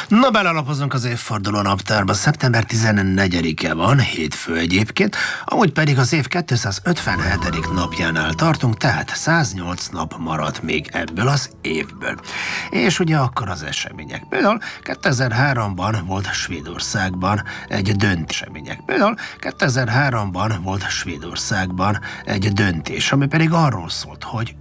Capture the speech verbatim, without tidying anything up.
Na, belelapozunk az évforduló naptárba. Szeptember tizennegyedike van, hétfő egyébként, amúgy pedig az év kétszázötvenhetedik napjánál tartunk, tehát száznyolc nap maradt még ebből az évből. És ugye akkor az események. Például kétezer-háromban volt Svédországban egy döntésemények. Például kétezer-háromban volt Svédországban egy döntés, ami pedig arról szólt, hogy